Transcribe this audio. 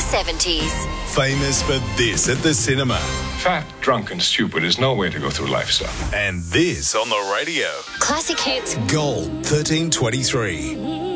70s. Famous for this at the cinema. Fat, drunk and stupid is no way to go through life, son. And this on the radio. Classic hits. Gold 1323.